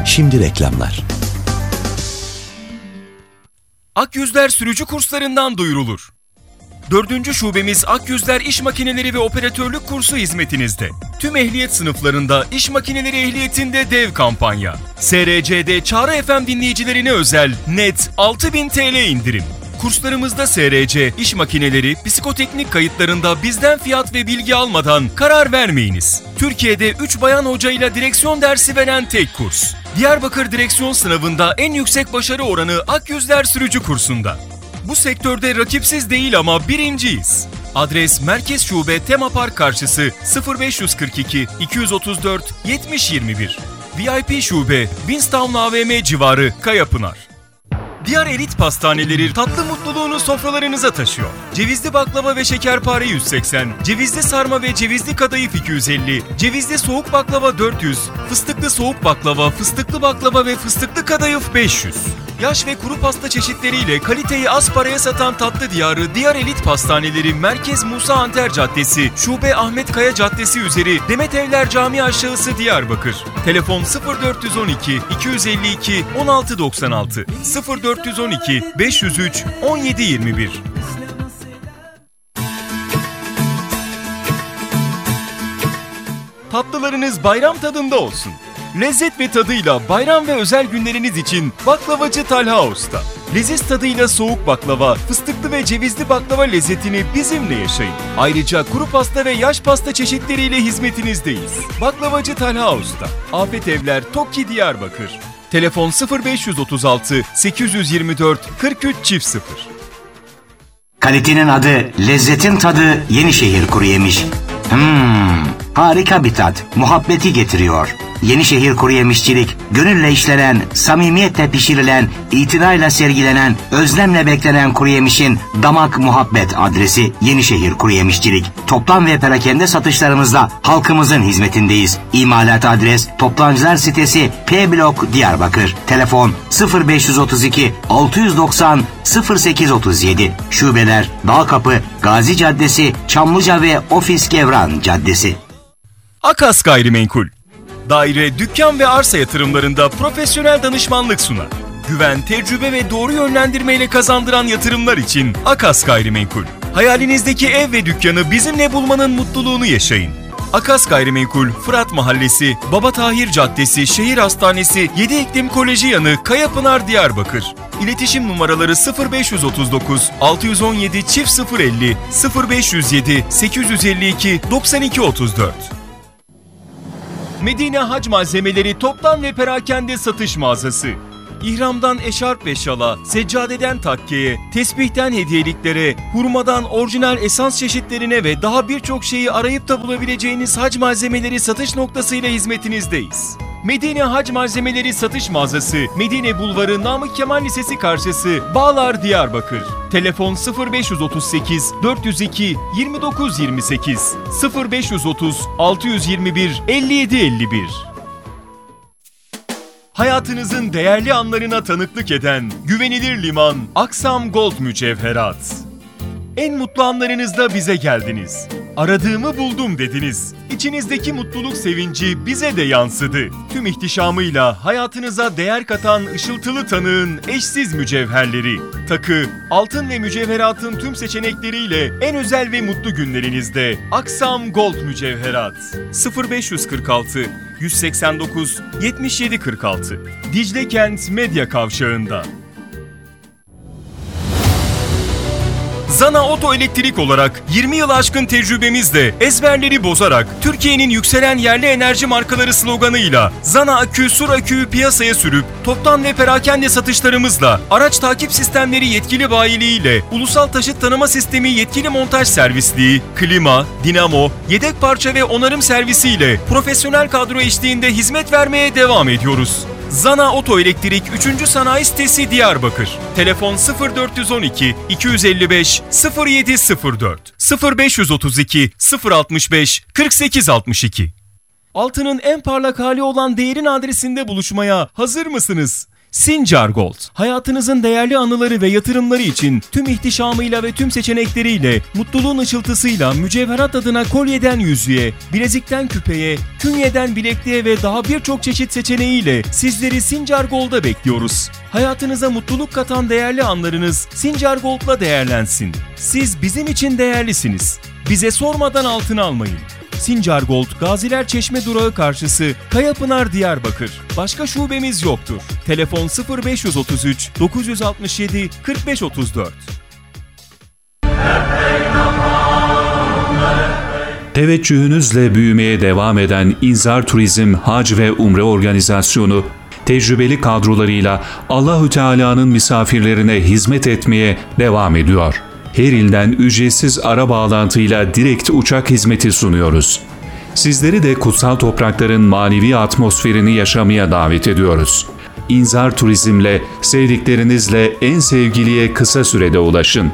Şimdi reklamlar. Akyüzler sürücü kurslarından duyurulur. 4. şubemiz Akyüzler İş Makineleri ve Operatörlük kursu hizmetinizde. Tüm ehliyet sınıflarında iş makineleri ehliyetinde dev kampanya. SRC'de Çağrı FM dinleyicilerine özel net 6.000 TL indirim. Kurslarımızda SRC, iş makineleri, psikoteknik kayıtlarında bizden fiyat ve bilgi almadan karar vermeyiniz. Türkiye'de 3 bayan hocayla direksiyon dersi veren tek kurs. Diyarbakır direksiyon sınavında en yüksek başarı oranı Akyüzler sürücü kursunda. Bu sektörde rakipsiz değil ama birinciyiz. Adres Merkez Şube Tema Park karşısı 0542 234 7021. VIP Şube Winstown AVM civarı Kayapınar. Diyar Elit Pastaneleri tatlı mutluluğunu sofralarınıza taşıyor. Cevizli baklava ve şekerpare 180, cevizli sarma ve cevizli kadayıf 250, cevizli soğuk baklava 400, fıstıklı soğuk baklava, fıstıklı baklava ve fıstıklı kadayıf 500. Yaş ve kuru pasta çeşitleriyle kaliteyi az paraya satan tatlı diyarı Diyar Elit Pastaneleri Merkez Musa Anter Caddesi, Şube Ahmet Kaya Caddesi üzeri Demet Evler Camii aşağısı Diyarbakır. Telefon 0412 252 1696 0412 503 1721. Tatlılarınız bayram tadında olsun. Lezzet ve tadıyla bayram ve özel günleriniz için baklavacı Talha Usta. Leziz tadıyla soğuk baklava, fıstıklı ve cevizli baklava lezzetini bizimle yaşayın. Ayrıca kuru pasta ve yaş pasta çeşitleriyle hizmetinizdeyiz. Baklavacı Talha Usta. Afet Evler, Tokki, Diyarbakır. Telefon 0536 824 43 0. Kalitenin adı, lezzetin tadı Yenişehir Kuruyemiş. Harika bir tat, muhabbeti getiriyor. Yenişehir Kuruyemişçilik, gönülle işlenen, samimiyetle pişirilen, itinayla sergilenen, özlemle beklenen kuruyemişin damak muhabbet adresi Yenişehir Kuruyemişçilik. Toplam ve perakende satışlarımızla halkımızın hizmetindeyiz. İmalat adres Toptancılar sitesi P Blok Diyarbakır. Telefon 0532 690 0837. Şubeler Dağkapı, Gazi Caddesi, Çamlıca ve Ofis Gevran Caddesi. Akas Gayrimenkul. Daire, dükkan ve arsa yatırımlarında profesyonel danışmanlık sunar. Güven, tecrübe ve doğru yönlendirmeyle kazandıran yatırımlar için Akas Gayrimenkul. Hayalinizdeki ev ve dükkanı bizimle bulmanın mutluluğunu yaşayın. Akas Gayrimenkul, Fırat Mahallesi, Baba Tahir Caddesi, Şehir Hastanesi, 7 İklim Koleji yanı, Kayapınar, Diyarbakır. İletişim numaraları 0539 617 050 0507 852 92 34. Medine Hac Malzemeleri toptan ve perakende satış mağazası. İhramdan eşarp ve şala, seccadeden takkeye, tesbihten hediyeliklere, hurmadan orijinal esans çeşitlerine ve daha birçok şeyi arayıp da bulabileceğiniz hac malzemeleri satış noktasıyla hizmetinizdeyiz. Medine Hac Malzemeleri satış mağazası, Medine Bulvarı Namık Kemal Lisesi karşısı, Bağlar, Diyarbakır. Telefon 0538 402 2928 0530 621 5751. Hayatınızın değerli anlarına tanıklık eden güvenilir liman Aksam Gold Mücevherat. En mutlu anlarınızda bize geldiniz. Aradığımı buldum dediniz. İçinizdeki mutluluk sevinci bize de yansıdı. Tüm ihtişamıyla hayatınıza değer katan ışıltılı tanığın eşsiz mücevherleri. Takı, altın ve mücevheratın tüm seçenekleriyle en özel ve mutlu günlerinizde Aksam Gold Mücevherat. 0546 189 7746 Dicle Kent Medya Kavşağı'nda. Zana Oto Elektrik olarak 20 yıl aşkın tecrübemizle ezberleri bozarak Türkiye'nin yükselen yerli enerji markaları sloganıyla Zana Akü, Sur Akü'yü piyasaya sürüp toptan ve perakende satışlarımızla araç takip sistemleri yetkili bayiliğiyle ulusal taşıt tanıma sistemi yetkili montaj servisliği, klima, dinamo, yedek parça ve onarım servisiyle profesyonel kadro eşliğinde hizmet vermeye devam ediyoruz. Zana Oto Elektrik 3. Sanayi Sitesi Diyarbakır. Telefon 0412 255 0704 0532 065 4862. Altının en parlak hali olan değerin adresinde buluşmaya hazır mısınız? Sincar Gold, hayatınızın değerli anıları ve yatırımları için tüm ihtişamıyla ve tüm seçenekleriyle, mutluluğun ışıltısıyla mücevherat adına kolyeden yüzüğe, bilezikten küpeye, künyeden bilekliğe ve daha birçok çeşit seçeneğiyle sizleri Sincar Gold'a bekliyoruz. Hayatınıza mutluluk katan değerli anlarınız Sincar Gold'la değerlensin. Siz bizim için değerlisiniz. Bize sormadan altın almayın. Sincar Gold, Gaziler Çeşme durağı karşısı, Kayapınar, Diyarbakır. Başka şubemiz yoktur. Telefon 0533 967 4534. Teveccühünüzle büyümeye devam eden İnzar Turizm Hac ve Umre Organizasyonu, tecrübeli kadrolarıyla Allahü Teala'nın misafirlerine hizmet etmeye devam ediyor. Her ilden ücretsiz ara bağlantıyla direkt uçak hizmeti sunuyoruz. Sizleri de kutsal toprakların manevi atmosferini yaşamaya davet ediyoruz. İnzar Turizm'le sevdiklerinizle en sevgiliye kısa sürede ulaşın.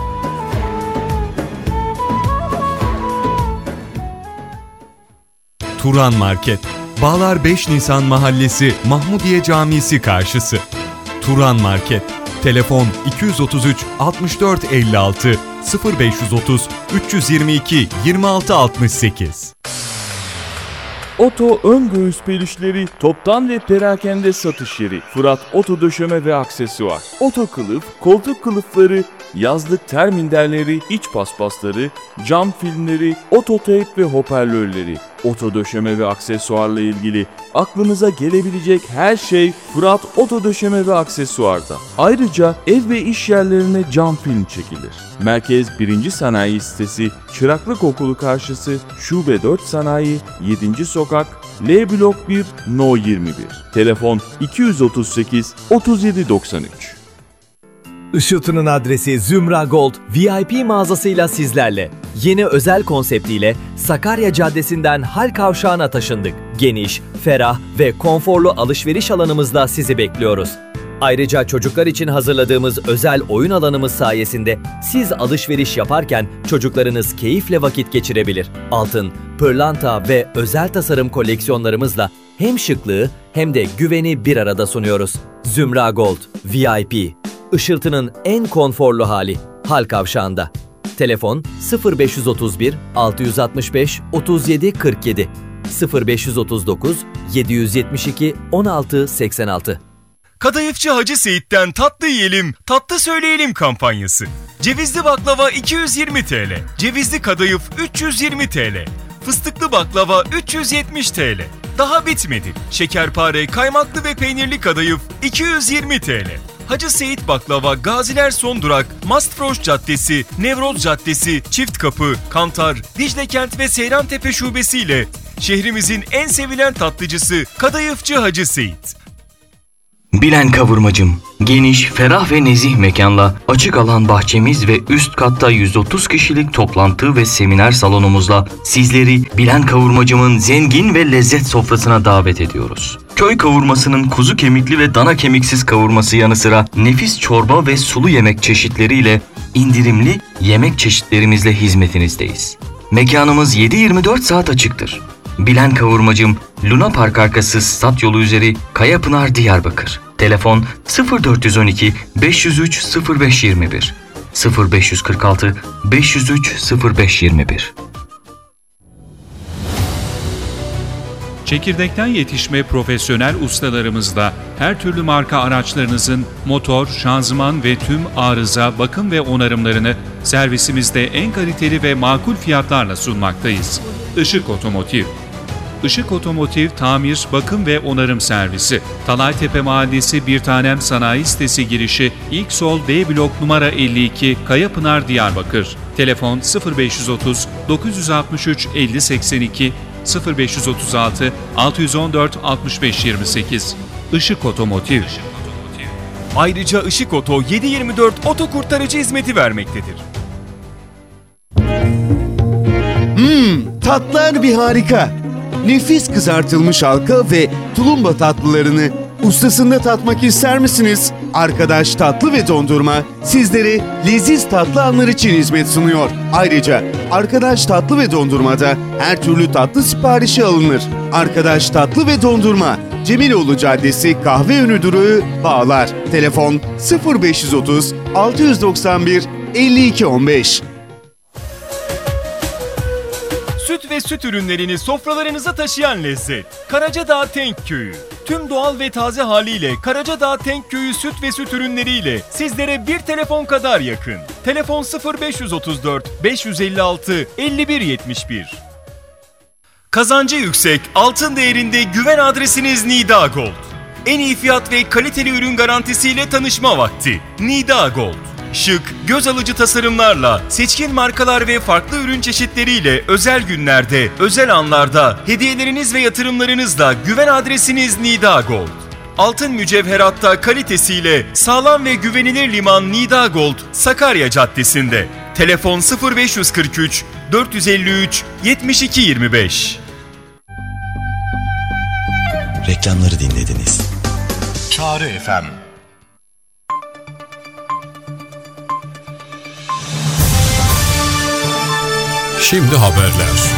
Turan Market, Bağlar 5 Nisan Mahallesi Mahmudiye Camisi karşısı. Turan Market, telefon 233 64 56 0530 322 26 68. Oto ön göğüs pelişleri toptan ve perakende satış yeri. Fırat Oto Döşeme ve Aksesuar. Oto kılıf, koltuk kılıfları, yazlık terminderleri, iç paspasları, cam filmleri, oto teyp ve hoparlörleri. Oto döşeme ve aksesuarla ilgili aklınıza gelebilecek her şey Fırat Oto Döşeme ve Aksesuar'da. Ayrıca ev ve iş yerlerine cam film çekilir. Merkez 1. Sanayi Sitesi, Çıraklık Okulu karşısı, Şube 4 Sanayi, 7. Sokak, L Blok 1, No 21. Telefon 238 37 93. Işıltı'nın adresi Zümra Gold VIP mağazasıyla sizlerle. Yeni özel konseptiyle Sakarya Caddesi'nden Hal Kavşağı'na taşındık. Geniş, ferah ve konforlu alışveriş alanımızla sizi bekliyoruz. Ayrıca çocuklar için hazırladığımız özel oyun alanımız sayesinde siz alışveriş yaparken çocuklarınız keyifle vakit geçirebilir. Altın, pırlanta ve özel tasarım koleksiyonlarımızla hem şıklığı hem de güveni bir arada sunuyoruz. Zümra Gold VIP. Işıltı'nın en konforlu hali. Hal Kavşağı'nda. Telefon 0531 665 37 47 0539 772 16 86. Kadayıfçı Hacı Seyit'ten tatlı yiyelim, tatlı söyleyelim kampanyası. Cevizli baklava 220 TL, cevizli kadayıf 320 TL, fıstıklı baklava 370 TL. Daha bitmedi. Şekerpare, kaymaklı ve peynirli kadayıf 220 TL. Hacı Seyit Baklava, Gaziler Son Durak, Mastfroş Caddesi, Nevroz Caddesi, Çiftkapı, Kantar, Diclekent ve Seyrantepe şubesiyle şehrimizin en sevilen tatlıcısı Kadayıfçı Hacı Seyit. Bilen Kavurmacım, geniş, ferah ve nezih mekanla açık alan bahçemiz ve üst katta 130 kişilik toplantı ve seminer salonumuzla sizleri Bilen Kavurmacım'ın zengin ve lezzet sofrasına davet ediyoruz. Köy kavurmasının kuzu kemikli ve dana kemiksiz kavurması yanı sıra nefis çorba ve sulu yemek çeşitleriyle indirimli yemek çeşitlerimizle hizmetinizdeyiz. Mekanımız 7/24 saat açıktır. Bilen Kavurmacım, Luna Park arkası Stat Yolu üzeri Kayapınar, Diyarbakır. Telefon 0412 503 0521 0546 503 0521. Çekirdekten yetişme profesyonel ustalarımızla her türlü marka araçlarınızın motor, şanzıman ve tüm arıza, bakım ve onarımlarını servisimizde en kaliteli ve makul fiyatlarla sunmaktayız. Işık Otomotiv. Işık Otomotiv tamir, bakım ve onarım servisi. Talaytepe Mahallesi Bir Tanem Sanayi Sitesi girişi ilk sol D blok numara 52 Kayapınar, Diyarbakır. Telefon 0530 963 50 82 0536 614 65 28. Işık Otomotiv. Ayrıca Işık Oto 7/24 oto kurtarıcı hizmeti vermektedir. Tatlar bir harika. Nefis kızartılmış halka ve tulumba tatlılarını ustasında tatmak ister misiniz? Arkadaş Tatlı ve Dondurma sizlere leziz tatlı anlar için hizmet sunuyor. Ayrıca Arkadaş Tatlı ve Dondurma'da her türlü tatlı siparişi alınır. Arkadaş Tatlı ve Dondurma Cemiloğlu Caddesi Kahveönü Durağı Bağlar. Telefon 0530 691 5215. Süt ve süt ürünlerini sofralarınıza taşıyan lezzet. Karacadağ Tenk Köyü. Tüm doğal ve taze haliyle Karacadağ Tenk Köyü süt ve süt ürünleriyle sizlere bir telefon kadar yakın. Telefon 0534 556 5171. Kazancı yüksek, altın değerinde güven adresiniz Nida Gold. En iyi fiyat ve kaliteli ürün garantisiyle tanışma vakti. Nida Gold. Şık, göz alıcı tasarımlarla, seçkin markalar ve farklı ürün çeşitleriyle özel günlerde, özel anlarda, hediyeleriniz ve yatırımlarınızla güven adresiniz Nida Gold. Altın mücevheratta kalitesiyle sağlam ve güvenilir liman Nida Gold, Sakarya Caddesi'nde. Telefon 0543 453 7225. Reklamları dinlediniz. Çağrı FM. Şimdi haberler.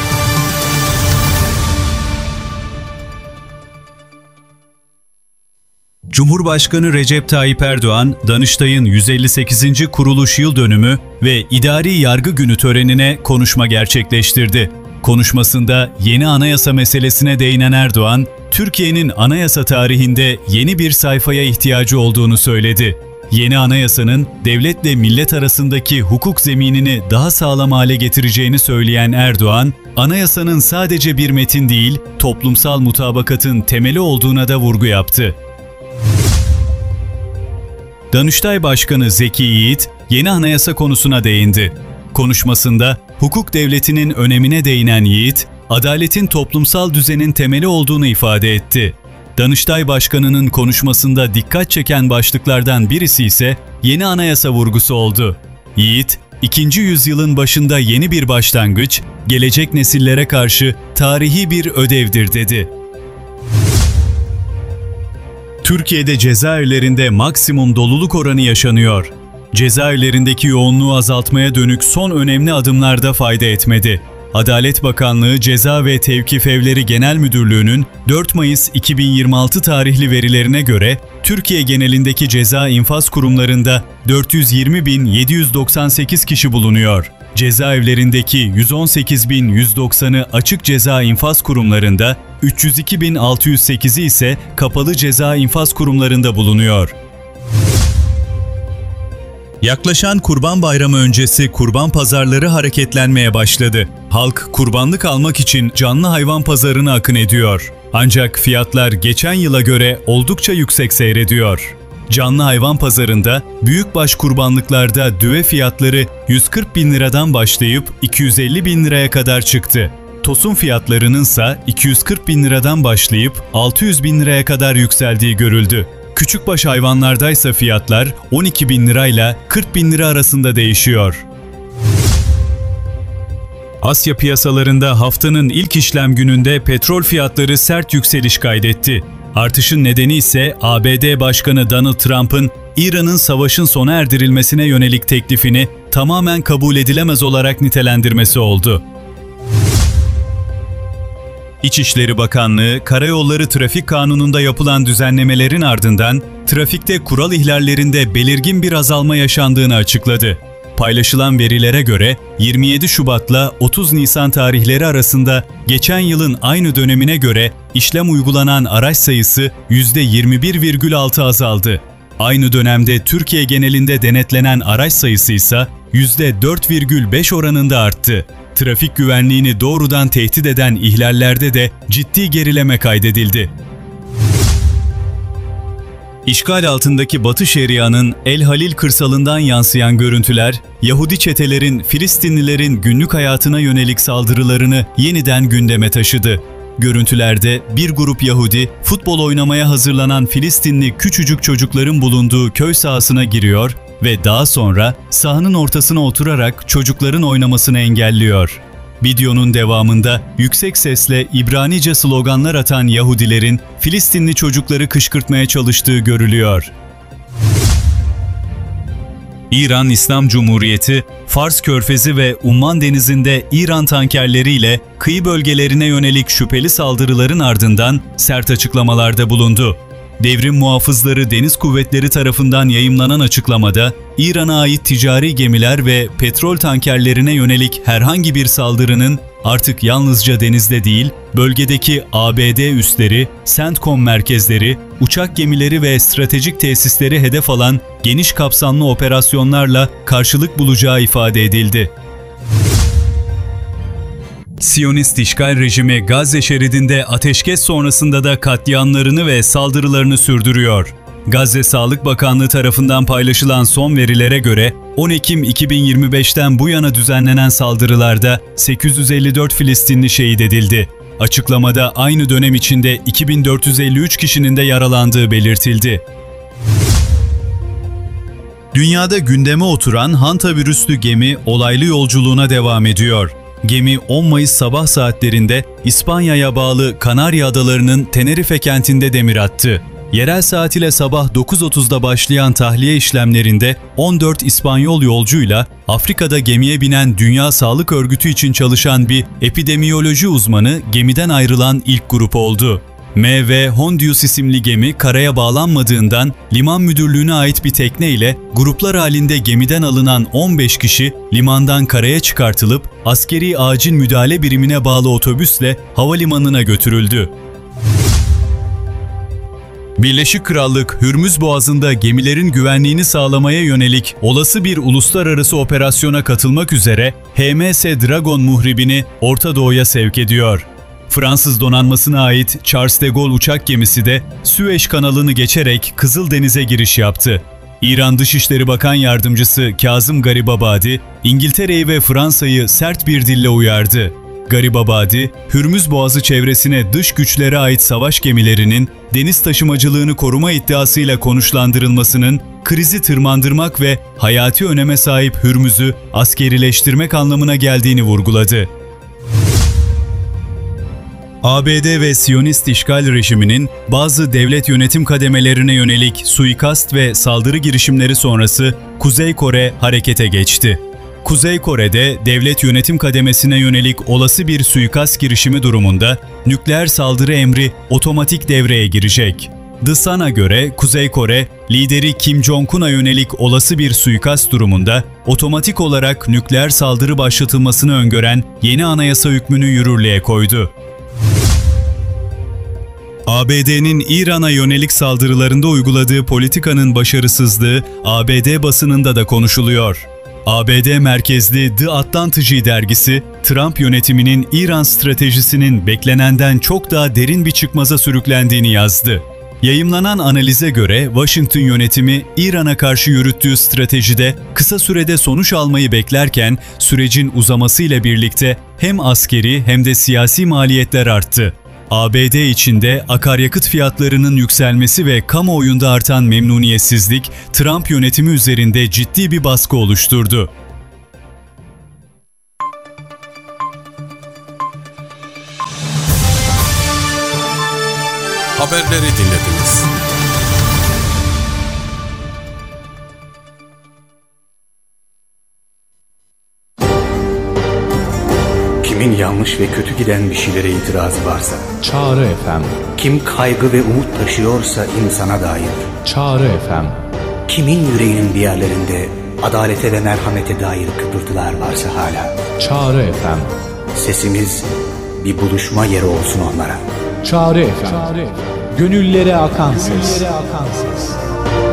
Cumhurbaşkanı Recep Tayyip Erdoğan, Danıştay'ın 158. kuruluş yıl dönümü ve idari yargı günü törenine konuşma gerçekleştirdi. Konuşmasında yeni anayasa meselesine değinen Erdoğan, Türkiye'nin anayasa tarihinde yeni bir sayfaya ihtiyacı olduğunu söyledi. Yeni anayasanın devletle millet arasındaki hukuk zeminini daha sağlam hale getireceğini söyleyen Erdoğan, anayasanın sadece bir metin değil, toplumsal mutabakatın temeli olduğuna da vurgu yaptı. Danıştay Başkanı Zeki Yiğit, yeni anayasa konusuna değindi. Konuşmasında hukuk devletinin önemine değinen Yiğit, adaletin toplumsal düzenin temeli olduğunu ifade etti. Danıştay Başkanı'nın konuşmasında dikkat çeken başlıklardan birisi ise yeni anayasa vurgusu oldu. Yiğit, 2. yüzyılın başında yeni bir başlangıç, gelecek nesillere karşı tarihi bir ödevdir dedi. Türkiye'de cezaevlerinde maksimum doluluk oranı yaşanıyor. Cezaevlerindeki yoğunluğu azaltmaya dönük son önemli adımlarda fayda etmedi. Adalet Bakanlığı Ceza ve Tevkif Evleri Genel Müdürlüğü'nün 4 Mayıs 2026 tarihli verilerine göre Türkiye genelindeki ceza infaz kurumlarında 420.798 kişi bulunuyor. Cezaevlerindeki 118.190'ı açık ceza infaz kurumlarında, 302.608'i ise kapalı ceza infaz kurumlarında bulunuyor. Yaklaşan Kurban Bayramı öncesi kurban pazarları hareketlenmeye başladı. Halk kurbanlık almak için canlı hayvan pazarına akın ediyor. Ancak fiyatlar geçen yıla göre oldukça yüksek seyrediyor. Canlı hayvan pazarında büyükbaş kurbanlıklarda düve fiyatları 140.000 liradan başlayıp 250.000 liraya kadar çıktı. Tosun fiyatlarının ise 240.000 liradan başlayıp 600.000 liraya kadar yükseldiği görüldü. Küçükbaş hayvanlardaysa fiyatlar 12.000 lirayla 40.000 lira arasında değişiyor. Asya piyasalarında haftanın ilk işlem gününde petrol fiyatları sert yükseliş kaydetti. Artışın nedeni ise ABD Başkanı Donald Trump'ın İran'ın savaşın sona erdirilmesine yönelik teklifini tamamen kabul edilemez olarak nitelendirmesi oldu. İçişleri Bakanlığı, Karayolları Trafik Kanunu'nda yapılan düzenlemelerin ardından trafikte kural ihlallerinde belirgin bir azalma yaşandığını açıkladı. Paylaşılan verilere göre 27 Şubat'la 30 Nisan tarihleri arasında geçen yılın aynı dönemine göre işlem uygulanan araç sayısı %21,6 azaldı. Aynı dönemde Türkiye genelinde denetlenen araç sayısı ise %4,5 oranında arttı. Trafik güvenliğini doğrudan tehdit eden ihlallerde de ciddi gerileme kaydedildi. İşgal altındaki Batı Şeria'nın El Halil kırsalından yansıyan görüntüler, Yahudi çetelerin Filistinlilerin günlük hayatına yönelik saldırılarını yeniden gündeme taşıdı. Görüntülerde bir grup Yahudi, futbol oynamaya hazırlanan Filistinli küçücük çocukların bulunduğu köy sahasına giriyor ve daha sonra sahanın ortasına oturarak çocukların oynamasını engelliyor. Videonun devamında yüksek sesle İbranice sloganlar atan Yahudilerin Filistinli çocukları kışkırtmaya çalıştığı görülüyor. İran İslam Cumhuriyeti, Fars Körfezi ve Umman Denizi'nde İran tankerleriyle kıyı bölgelerine yönelik şüpheli saldırıların ardından sert açıklamalarda bulundu. Devrim muhafızları Deniz Kuvvetleri tarafından yayımlanan açıklamada, İran'a ait ticari gemiler ve petrol tankerlerine yönelik herhangi bir saldırının artık yalnızca denizde değil, bölgedeki ABD üsleri, CENTCOM merkezleri, uçak gemileri ve stratejik tesisleri hedef alan geniş kapsamlı operasyonlarla karşılık bulacağı ifade edildi. Siyonist işgal rejimi Gazze şeridinde ateşkes sonrasında da katliamlarını ve saldırılarını sürdürüyor. Gazze Sağlık Bakanlığı tarafından paylaşılan son verilere göre 10 Ekim 2025'ten bu yana düzenlenen saldırılarda 854 Filistinli şehit edildi. Açıklamada aynı dönem içinde 2453 kişinin de yaralandığı belirtildi. Dünyada gündeme oturan hantavirüslü gemi olaylı yolculuğuna devam ediyor. Gemi 10 Mayıs sabah saatlerinde İspanya'ya bağlı Kanarya Adaları'nın Tenerife kentinde demir attı. Yerel saat ile sabah 9.30'da başlayan tahliye işlemlerinde 14 İspanyol yolcuyla Afrika'da gemiye binen Dünya Sağlık Örgütü için çalışan bir epidemiyoloji uzmanı gemiden ayrılan ilk grup oldu. M.V. Hondius isimli gemi karaya bağlanmadığından liman müdürlüğüne ait bir tekne ile gruplar halinde gemiden alınan 15 kişi limandan karaya çıkartılıp askeri acil müdahale birimine bağlı otobüsle havalimanına götürüldü. Birleşik Krallık, Hürmüz Boğazı'nda gemilerin güvenliğini sağlamaya yönelik olası bir uluslararası operasyona katılmak üzere HMS Dragon muhribini Orta Doğu'ya sevk ediyor. Fransız donanmasına ait Charles de Gaulle uçak gemisi de Süveyş kanalını geçerek Kızıldeniz'e giriş yaptı. İran Dışişleri Bakan Yardımcısı Kazım Garibabadi, İngiltere'yi ve Fransa'yı sert bir dille uyardı. Garibabadi, Hürmüz Boğazı çevresine dış güçlere ait savaş gemilerinin deniz taşımacılığını koruma iddiasıyla konuşlandırılmasının krizi tırmandırmak ve hayati öneme sahip Hürmüz'ü askerileştirmek anlamına geldiğini vurguladı. ABD ve Siyonist işgal rejiminin bazı devlet yönetim kademelerine yönelik suikast ve saldırı girişimleri sonrası Kuzey Kore harekete geçti. Kuzey Kore'de devlet yönetim kademesine yönelik olası bir suikast girişimi durumunda nükleer saldırı emri otomatik devreye girecek. The Sun'a göre Kuzey Kore, lideri Kim Jong-un'a yönelik olası bir suikast durumunda otomatik olarak nükleer saldırı başlatılmasını öngören yeni anayasa hükmünü yürürlüğe koydu. ABD'nin İran'a yönelik saldırılarında uyguladığı politikanın başarısızlığı ABD basınında da konuşuluyor. ABD merkezli The Atlantic dergisi, Trump yönetiminin İran stratejisinin beklenenden çok daha derin bir çıkmaza sürüklendiğini yazdı. Yayımlanan analize göre Washington yönetimi İran'a karşı yürüttüğü stratejide kısa sürede sonuç almayı beklerken sürecin uzamasıyla birlikte hem askeri hem de siyasi maliyetler arttı. ABD içinde akaryakıt fiyatlarının yükselmesi ve kamuoyunda artan memnuniyetsizlik, Trump yönetimi üzerinde ciddi bir baskı oluşturdu. Haberleri dinlediniz. Kimin yanlış ve kötü giden bir şeylere itirazı varsa, Çağrı FM. Kim kaygı ve umut taşıyorsa insana dair, Çağrı FM. Kimin yüreğinin bir yerlerinde adalete ve merhamete dair kıpırtılar varsa hala, Çağrı FM. Sesimiz bir buluşma yeri olsun onlara. Çağrı FM. Gönüllere akan ses.